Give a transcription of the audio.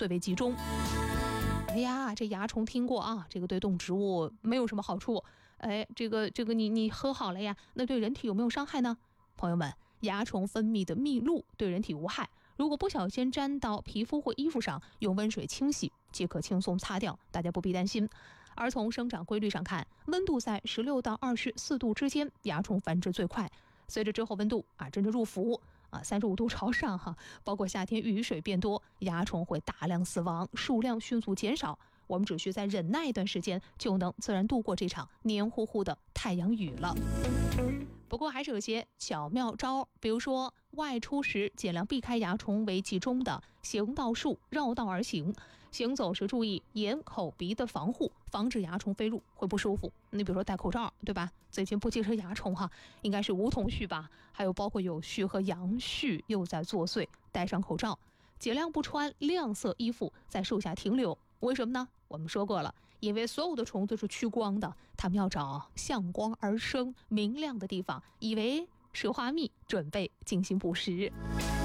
最为集中。哎呀，这蚜虫听过啊，这个对动植物没有什么好处。哎，这个你喝好了呀，那对人体有没有伤害呢？朋友们，蚜虫分泌的蜜露对人体无害，如果不小心沾到皮肤或衣服上，用温水清洗即可轻松擦掉，大家不必担心。而从生长规律上看，温度在16到24度之间，蚜虫繁殖最快。随着之后温度真正入伏35度朝上包括夏天雨水变多，蚜虫会大量死亡，数量迅速减少。我们只需再忍耐一段时间，就能自然度过这场黏糊糊的太阳雨了。不过还是有些小妙招，比如说外出时尽量避开蚜虫为集中的行道树，绕道而行。行走时注意眼、口、鼻的防护，防止蚜虫飞入会不舒服。你比如说戴口罩，对吧？最近不仅是蚜虫应该是梧桐絮吧，还有包括有絮和杨絮又在作祟，戴上口罩，尽量不穿亮色衣服在树下停留。为什么呢？我们说过了，因为所有的虫子是趋光的，它们要找向光而生、明亮的地方，以为是花蜜，准备进行捕食。